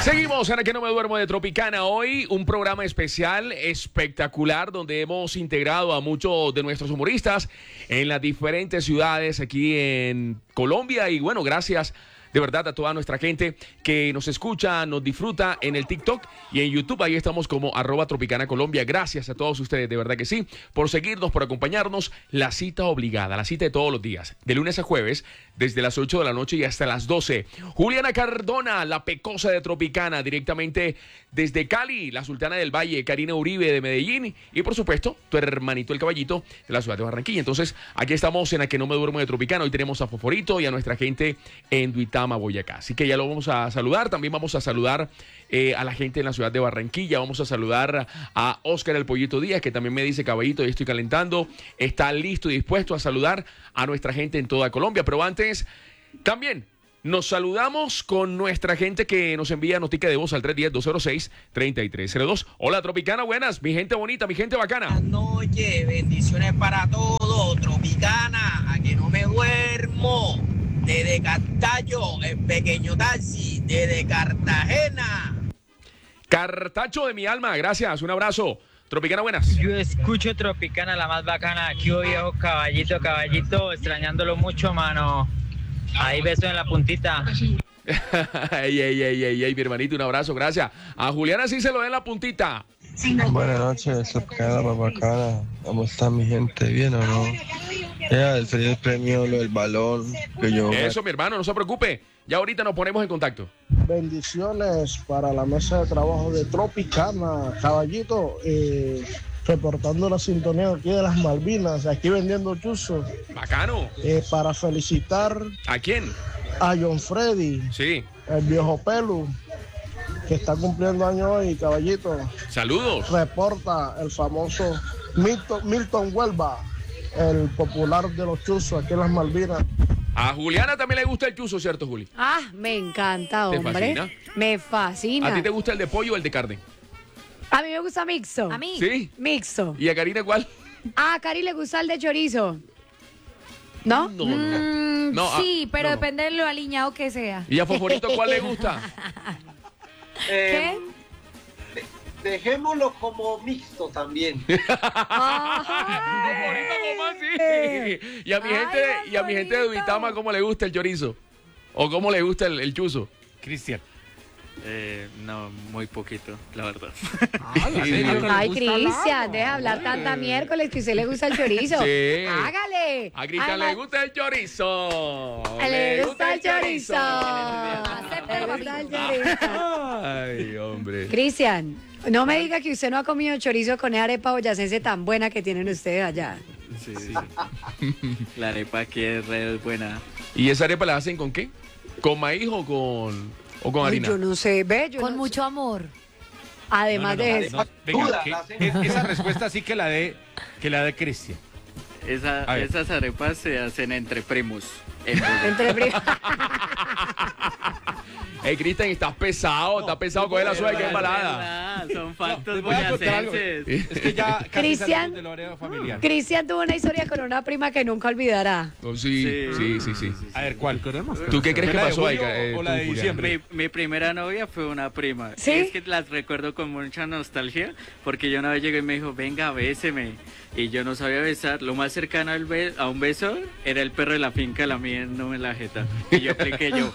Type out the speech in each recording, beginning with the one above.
Seguimos en el que no me duermo de Tropicana. Hoy un programa especial, espectacular, donde hemos integrado a muchos de nuestros humoristas en las diferentes ciudades aquí en Colombia. Y bueno, gracias de verdad a toda nuestra gente que nos escucha, nos disfruta en el TikTok y en YouTube. Ahí estamos como @TropicanaColombia. Gracias a todos ustedes, de verdad que sí, por seguirnos, por acompañarnos. La cita obligada, la cita de todos los días, de lunes a jueves, desde las 8 de la noche y hasta las 12. Juliana Cardona, la pecosa de Tropicana, directamente desde Cali, la Sultana del Valle, Karina Uribe de Medellín y por supuesto, tu hermanito el Caballito de la ciudad de Barranquilla. Entonces, aquí estamos en la que no me duermo de Tropicana. Hoy tenemos a Foforito y a nuestra gente en Duitama, Boyacá. Así que ya lo vamos a saludar. También vamos a saludar a la gente en la ciudad de Barranquilla. Vamos a saludar a Oscar el Pollito Díaz, que también me dice: Caballito, ya estoy calentando. Está listo y dispuesto a saludar a nuestra gente en toda Colombia. Pero antes, también nos saludamos con nuestra gente que nos envía notica de voz al 310-206-3302. Hola, Tropicana, buenas, mi gente bonita, mi gente bacana. Buenas noches, bendiciones para todos, Tropicana, a que no me duermo. Desde Cartacho, el pequeño taxi, desde Cartagena. Cartacho de mi alma, gracias, un abrazo. Tropicana, buenas. Yo escucho Tropicana, la más bacana. Aquí hoy viejo caballito, extrañándolo mucho, mano. Ahí beso en la puntita. Ey, mi hermanito, un abrazo, gracias. A Juliana sí se lo da en la puntita. Buenas noches, Tropicana, más bacana. ¿Cómo está mi gente? ¿Bien o no? Ya, el feliz premio, lo del balón que yo... Eso, mi hermano, no se preocupe. Ya ahorita nos ponemos en contacto. Bendiciones para la mesa de trabajo de Tropicana, Caballito, reportando la sintonía aquí de las Malvinas, aquí vendiendo chuzos. Bacano. Para felicitar... ¿A quién? A John Freddy. Sí. El viejo Pelu, que está cumpliendo años hoy, Caballito. Saludos. Reporta el famoso Milton Huelva, el popular de los chuzos aquí en las Malvinas. A Juliana también le gusta el chuzo, ¿cierto, Juli? Ah, me encanta, ¿Te hombre. fascina? Me fascina. ¿A ti te gusta el de pollo o el de carne? A mí me gusta mixto. A mí. Sí. Mixto. ¿Y a Karina cuál? A Cari le gusta el de chorizo. ¿No? No, Sí, pero no. depende de lo aliñado que sea. ¿Y a Foforito cuál le gusta? ¿Qué? Dejémoslo como mixto también. Foforito, ¿cómo así? Y a mi gente, y a mi gente de Duitama, ¿cómo le gusta el chorizo? ¿O cómo le gusta el chuzo? Cristian. No, muy poquito, la verdad. Ay, Cristian, deja hablar tanta miércoles que a usted le gusta el chorizo. Sí. Hágale. A Cristian le gusta el chorizo. Le gusta el chorizo. Le gusta el chorizo. Ay, hombre. Cristian, no me diga que usted no ha comido chorizo con esa arepa boyacense tan buena que tienen ustedes allá. Sí. La arepa aquí es re buena. ¿Y esa arepa la hacen con qué? ¿Con maíz o con Ay, harina? yo no sé, ve, yo Con no- mucho amor. Además de eso. Venga, esa respuesta sí que la dé Cristian. A ver. Esas arepas se hacen entre primos. Entre primos. Hey, Cristian, estás pesado con la suave que es balada. Son factos les voy a contar algo. boyacenses. Es que ya casi Cristian. salimos de la área familiar. Cristian tuvo una historia con una prima que nunca olvidará. Oh, sí. A ver, ¿cuál? ¿Tú qué crees que ¿La de pasó ahí? julio o la de tú, Julián? diciembre? Mi primera novia fue una prima. ¿Sí? Es que las recuerdo con mucha nostalgia porque yo una vez llegué y me dijo, venga, béseme. Y yo no sabía besar. Lo más cercano a un beso era el perro de la finca, la mía no me la jeta. Y yo apliqué yo.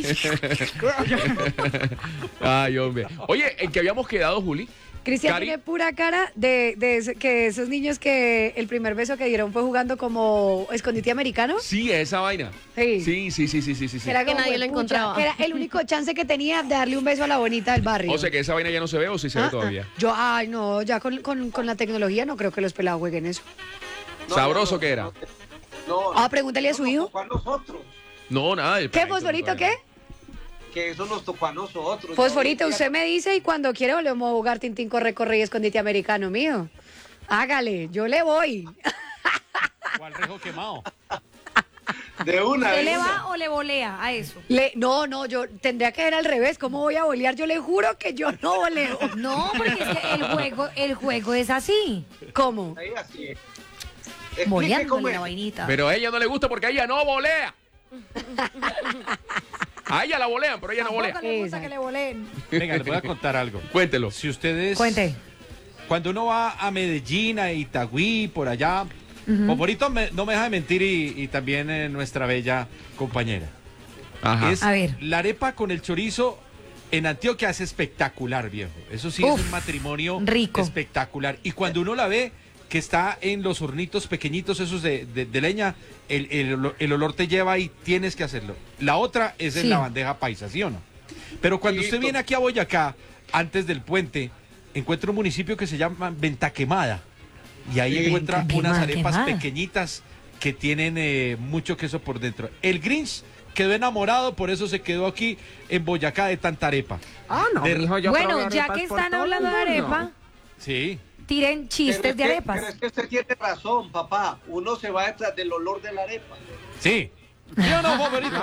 Ay, hombre. Oye, ¿en qué habíamos quedado, Juli? Cristian Cari. tiene pura cara que esos niños que el primer beso que dieron fue jugando como escondite americano. Sí, esa vaina. Sí. Sí. Era Que como, nadie lo "Pucha", encontraba. que era el único chance que tenía de darle un beso a la bonita del barrio. O sea que esa vaina ya no se ve o sí se ve todavía. Ay, no, ya con la tecnología no creo que los pelados jueguen eso. ¿Sabroso que era? Ah, pregúntale a su hijo. A nosotros, No, nada. ¿Qué, Fosforito, qué? que eso nos tocó a nosotros. Fosforito, usted me dice y cuando quiere volvemos a jugar Tintín, corre y escondite americano mío. Hágale, yo le voy. ¿Cuál rejo quemado? De una. ¿Usted de le una. va o le volea a eso? No, yo tendría que ser al revés. ¿Cómo voy a bolear? Yo le juro que yo no voleo. No, porque es que el juego es así. ¿Cómo? Ahí así es. Explique cómo Boleándole es. la vainita. Pero a ella no le gusta porque a ella no volea. A ella la volean, pero ella no volea. Tampoco le gusta que le voleen. Venga, les voy a contar algo. Cuéntelo. Si ustedes... Cuente. Cuando uno va a Medellín, a Itagüí, por allá, Poporito no me deja de mentir y también nuestra bella compañera. Ajá. A ver. La arepa con el chorizo en Antioquia es espectacular, viejo. Eso sí es un matrimonio rico. Espectacular. Y cuando uno la ve que está en los hornitos pequeñitos esos de leña, el olor te lleva y tienes que hacerlo. La otra es en la bandeja paisa, ¿sí o no? Pero cuando usted viene aquí a Boyacá, antes del puente, encuentra un municipio que se llama Ventaquemada. Y ahí encuentra unas arepas pequeñitas que tienen mucho queso por dentro. El Grinch quedó enamorado, por eso se quedó aquí en Boyacá de tanta arepa. Ah, no, mijo, yo Bueno, probé ya arepas que por están todo hablando de el mundo. arepa, Sí. tiren chistes de arepas. Pero es que usted tiene razón, papá. Uno se va detrás del olor de la arepa. Sí. ¿Sí o no, favorito?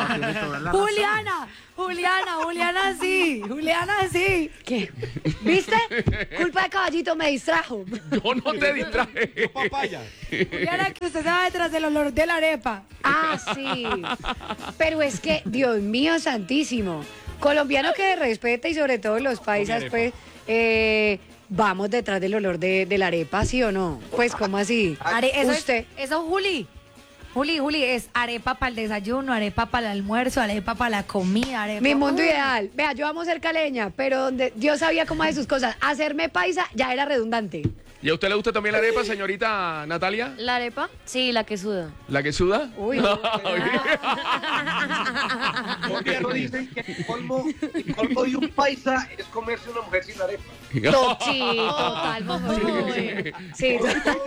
Juliana sí. ¿Qué? ¿Viste? Culpa de Caballito me distrajo. Yo no te distraje. Yo papaya. Juliana, que usted se va detrás del olor de la arepa. Ah, sí. Pero es que, Dios mío santísimo, colombiano que respeta y sobre todo los paisas, pues, vamos detrás del olor de la arepa, ¿sí o no? Pues, ¿cómo así? Usted. Eso, Juli, es arepa para el desayuno, arepa para el almuerzo, arepa para la comida, arepa. Mi mundo ideal. Vea, yo amo ser caleña, pero donde Dios sabía cómo hacer sus cosas. Hacerme paisa ya era redundante. ¿Y a usted le gusta también la arepa, señorita Natalia? ¿La arepa? Sí, la que suda. ¿La que suda? Uy. Porque no dicen que el colmo de un paisa es comerse una mujer sin arepa. Total, por favor. Sí.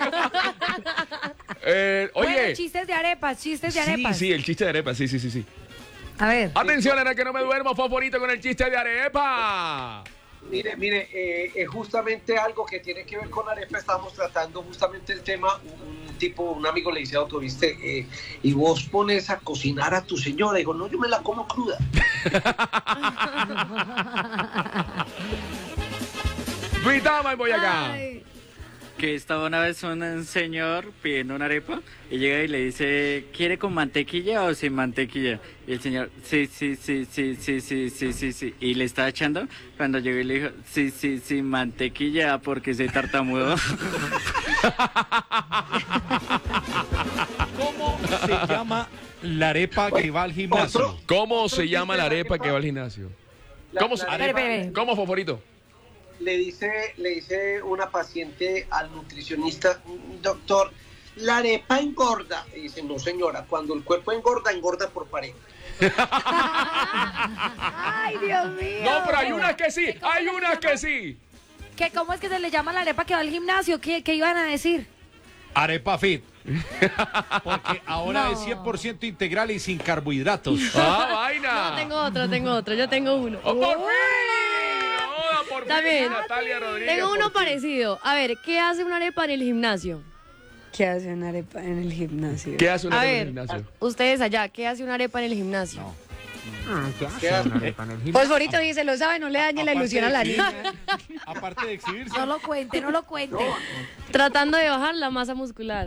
Oye. Bueno, chistes de arepas. Sí, el chiste de arepa, sí. A ver. Atención, era que no me duermo, favorito, con el chiste de arepa. Mire, es justamente algo que tiene que ver con arepa. Estábamos tratando justamente el tema. Un amigo le dice a otro, ¿viste? Y vos pones a cocinar a tu señora. Digo, no, yo me la como cruda. Vitama y Boyacá. Que estaba una vez un señor pidiendo una arepa y llega y le dice, ¿quiere con mantequilla o sin mantequilla? Y el señor, sí. Y le estaba echando cuando llegó y le dijo, sí, sin mantequilla porque se tartamudo. ¿Cómo se llama la arepa que va al gimnasio? ¿Cómo se llama la arepa que va al gimnasio? ¿Cómo, favorito? Le dice una paciente al nutricionista, doctor, la arepa engorda. Y dice, no señora, cuando el cuerpo engorda, engorda por pareja. Ay, Dios mío. No, pero hay unas que sí, ¿Cómo es que se le llama la arepa que va al gimnasio? ¿Qué iban a decir? Arepa fit. Porque ahora es 100% integral y sin carbohidratos. ¡Ah, vaina! No, tengo otro, yo tengo uno. ¡Oh, por fin! Por fin, También. Natalia Rodríguez. Tengo uno parecido. A ver, ¿qué hace una arepa en el gimnasio? ¿Qué hace una arepa en el gimnasio? ¿Qué hace una A arepa en ver, el gimnasio? ustedes allá, ¿qué hace una arepa en el gimnasio? ¿Qué hace una arepa en el gimnasio? Fosforito dice, lo sabe, no le dañe la ilusión a la niña. Aparte de exhibirse. No lo cuente. Tratando de bajar la masa muscular.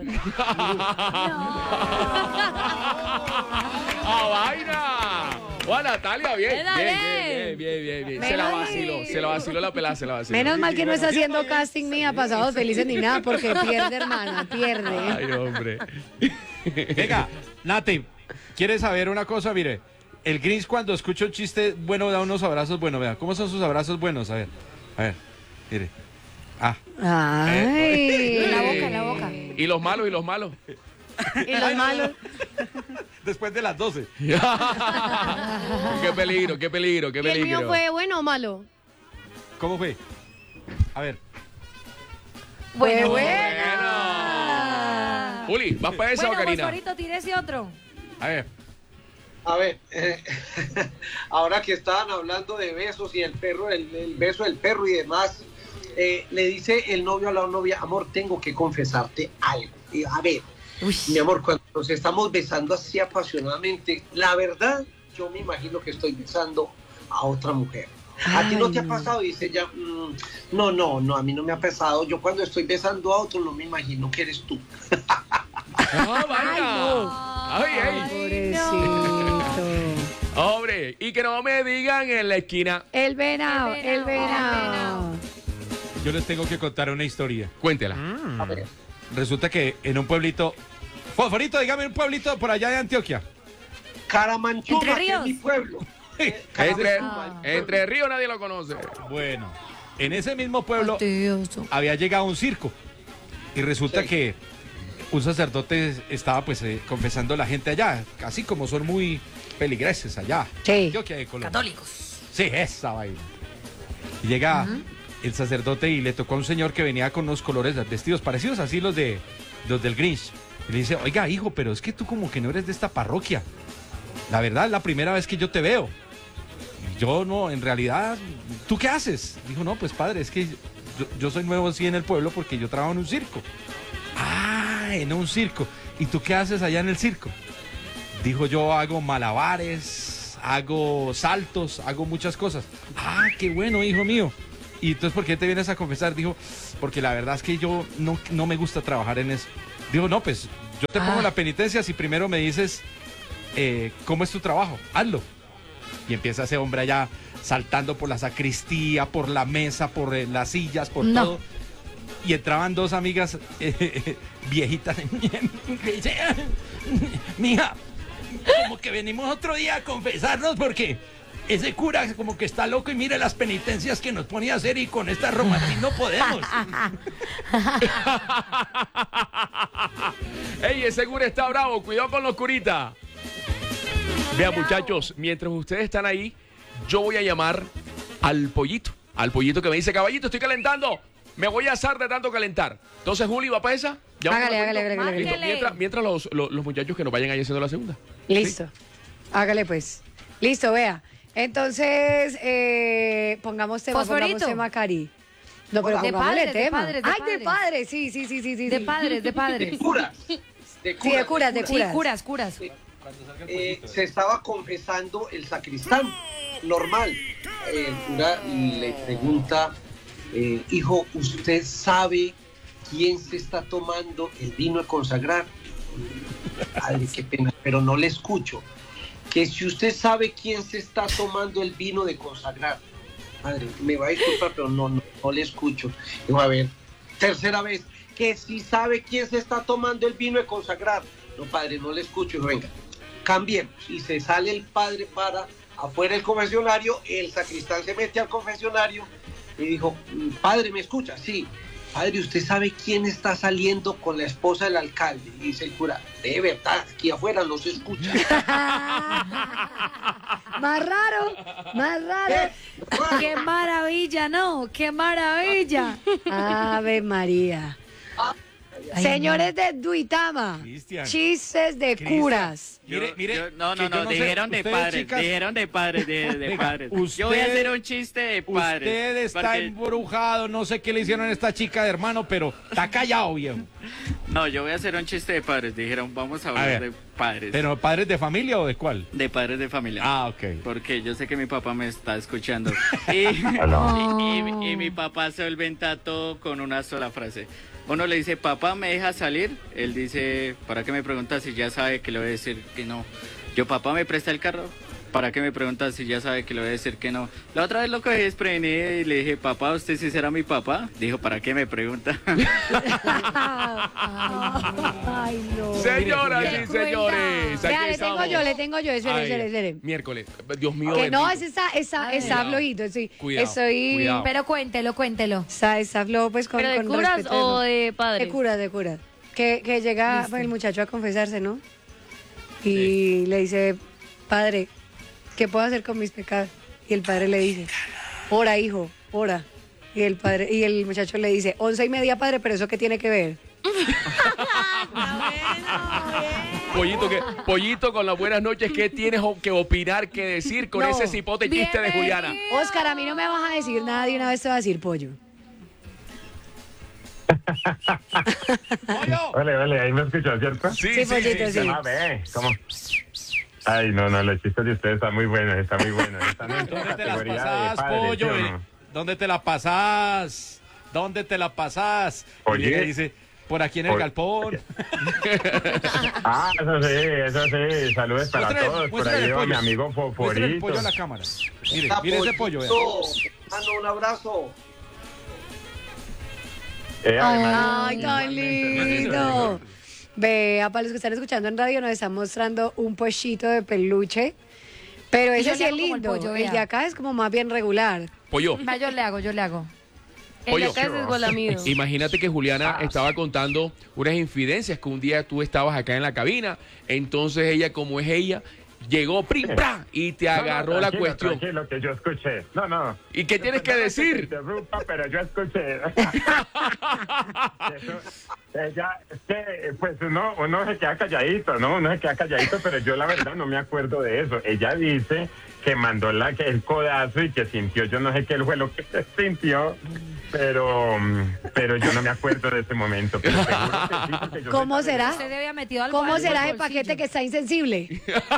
¡Ah, vaina! ¡Hola, Natalia! Bien. Se la vaciló la pelada, Menos mal que no está haciendo casting ni a Pasados Felices ni nada, porque pierde, hermana, pierde. Ay, hombre. Venga, Nati, ¿quieres saber una cosa? Mire, el Grinch cuando escucha un chiste bueno da unos abrazos buenos. Vea, ¿cómo son sus abrazos buenos? A ver, mire. Ay. La boca. ¿Y los malos? ¿Y los malos? Después de las 12. Qué peligro. ¿Y el mío fue bueno o malo? ¿Cómo fue? A ver. Bueno. Juli, ¿vas para esa o Karina? Fosforito, tire ese otro. A ver. Ahora que estaban hablando de besos y el perro, el beso del perro y demás, le dice el novio a la novia, amor, tengo que confesarte algo. Y, a ver, mi amor, cuando nos estamos besando así apasionadamente, la verdad, yo me imagino que estoy besando a otra mujer. ¿A ti no te ha pasado? Y dice ella, no, a mí no me ha pasado. Yo cuando estoy besando a otro no me imagino que eres tú. ¡Ah, vaina! ¡Ay! Pobrecito. Hombre, y que no me digan en la esquina. El venado. Yo les tengo que contar una historia. Cuéntela. A ver. Resulta que en un pueblito... Fosforito, dígame un pueblito por allá de Antioquia. Caramanchuma, Entre que es Ríos. mi pueblo. Entre Ríos nadie lo conoce. Bueno, en ese mismo pueblo Fastidioso. había llegado un circo. Y resulta Sí. que un sacerdote estaba pues confesando a la gente allá, así como son muy peligreses allá. Sí. Antioquia de Colombia. Católicos. Sí, esa vaina. Y llega el sacerdote y le tocó a un señor que venía con unos colores vestidos parecidos así los del Grinch. Y le dice, oiga, hijo, pero es que tú como que no eres de esta parroquia. La verdad, es la primera vez que yo te veo. Y yo no, en realidad, ¿tú qué haces? Dijo, no, pues padre, es que yo soy nuevo así en el pueblo porque yo trabajo en un circo. Ah, en un circo. ¿Y tú qué haces allá en el circo? Dijo, yo hago malabares, hago saltos, hago muchas cosas. Ah, qué bueno, hijo mío. Y entonces, ¿por qué te vienes a confesar? Dijo, porque la verdad es que yo no me gusta trabajar en eso. Dijo, no, pues yo te pongo la penitencia si primero me dices cómo es tu trabajo. Hazlo. Y empieza ese hombre allá saltando por la sacristía, por la mesa, por las sillas, por todo. Y entraban dos amigas viejitas. Mija, como que venimos otro día a confesarnos porque ese cura como que está loco y mire las penitencias que nos pone a hacer y con esta romatín no podemos. Ey, ese cura está bravo, cuidado con los curitas. Vean, muchachos, mientras ustedes están ahí, yo voy a llamar al pollito que me dice, caballito, estoy calentando, me voy a asar de tanto calentar. Entonces, Juli, ¿va para esa? Hágale. Listo, mientras los muchachos que nos vayan ahí haciendo la segunda. Listo. ¿Sí? Hágale pues. Listo, vea. Entonces, pongamos tema Cari. No, pero De pongámosle padres, de tema. padres, de Ay, de padres. padres, sí. De padres. De curas. Sí, de curas. Sí, curas. Se estaba confesando el sacristán, normal. El cura le pregunta, hijo, ¿usted sabe quién se está tomando el vino a consagrar? Padre, qué pena, pero no le escucho. Que si usted sabe quién se está tomando el vino de consagrar. Padre, me va a disculpar, pero no le escucho. Digo, a ver, tercera vez, que si sabe quién se está tomando el vino de consagrar. No, padre, no le escucho. Digo, venga, cambiemos. Y se sale el padre para afuera del confesionario, el sacristán se mete al confesionario y dijo, padre, ¿me escucha? Sí. Padre, ¿usted sabe quién está saliendo con la esposa del alcalde? Y dice el cura, de verdad, aquí afuera no se escucha. Más raro. ¡Qué maravilla, no! ¡Qué maravilla! Ave María. Ay, Señores de Duitama, Cristian. chistes de Cristian. curas. Mire, No, que yo no sé, dijeron de ustedes, padres, chicas, de padres. Venga, Yo voy a hacer un chiste de padres. Usted está porque- embrujado, no sé qué le hicieron a esta chica de hermano, pero está callado, viejo. No, yo voy a hacer un chiste de padres. Dijeron, vamos a A hablar ver. de padres. ¿Pero padres de familia o de cuál? De padres de familia. Ah, ok. Porque yo sé que mi papá me está escuchando. Y mi papá solventa todo con una sola frase. Uno le dice, papá, ¿me deja salir? Él dice, ¿para qué me preguntas si ya sabe que le voy a decir que no? Yo, papá, ¿me presta el carro? ¿Para qué me preguntas si ya sabe que le voy a decir que no? La otra vez lo cogí desprevenido y le dije, papá, ¿usted sí será mi papá? Dijo, ¿para qué me pregunta? Ay, no. Señoras Qué y crueldad. señores, Vea, aquí le tengo yo. Espere. Miércoles. Dios mío. Que no, bendito. está flojito. Cuidado, Estoy. cuidado. Pero cuéntelo. Está flojo, pues con ¿Pero de con curas respeto. o de padres? De curas. Que llega Listo. pues, el muchacho a confesarse, ¿no? Y le dice, padre, ¿qué puedo hacer con mis pecados? Y el padre le dice, ora, hijo, ora. Y el muchacho le dice, 11:30, padre, pero ¿eso qué tiene que ver? Pollito, con las buenas noches, ¿qué tienes que opinar, que decir con No. ese cipote chiste de Juliana? Oscar, a mí no me vas a decir nada de una vez te voy a decir pollo. Vale, ahí me escuchó, ¿cierto? Sí, Pollito, sí. Ah, ve, ¿cómo? Ay, no, los chistes de ustedes están muy buenos, Están en ¿Dónde te las categoría de pasás, padres, ¿sí pollo? o no? ¿Dónde te la pasás? Y Oye. le dice, Por aquí en el galpón. Eso sí. Saludos para todos. Por ahí veo a mi amigo Muéstrale Foforito. el pollo a la cámara. Mire ese pollo, vea. Un abrazo. Ay, tan lindo. Vea, para los que están escuchando en radio, nos están mostrando un pollito de peluche. Pero ese sí es lindo. El de acá es como más bien regular. Pollo. Va, yo le hago. El de acá es esgolamido. Imagínate que Juliana estaba contando unas infidencias que un día tú estabas acá en la cabina. Entonces ella, como es ella, llegó prim, pra, y te agarró la cuestión. Tranquilo, que yo escuché. No. ¿Y qué tienes que decir? Pero yo escuché. Ella, es que, pues uno se queda calladito, ¿no? Uno se queda calladito, pero yo la verdad no me acuerdo de eso. Ella dice que mandó el codazo y que sintió, yo no sé qué fue lo que sintió, pero yo no me acuerdo de ese momento. Pero seguro que sí, porque yo ¿Cómo será? Usted debe haber metido algo. ¿Cómo será el bolsillo. paquete que está insensible?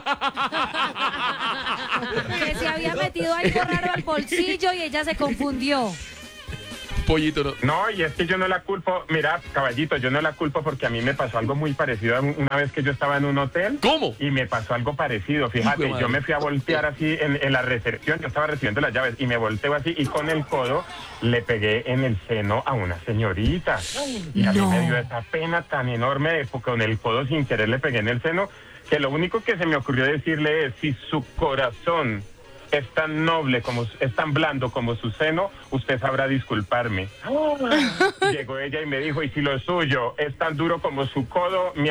Que se había metido algo raro al bolsillo y ella se confundió. Pollito, no. No, y es que yo no la culpo, mira, caballito, yo no la culpo porque a mí me pasó algo muy parecido una vez que yo estaba en un hotel. ¿Cómo? Y me pasó algo parecido, fíjate, yo me fui a voltear así en la recepción, yo estaba recibiendo las llaves y me volteo así y con el codo le pegué en el seno a una señorita. Y a mí me dio esa pena tan enorme porque con el codo sin querer le pegué en el seno, que lo único que se me ocurrió decirle es, si su corazón es tan noble, es tan blando como su seno, usted sabrá disculparme. Llegó ella y me dijo, y si lo suyo es tan duro como su codo, mi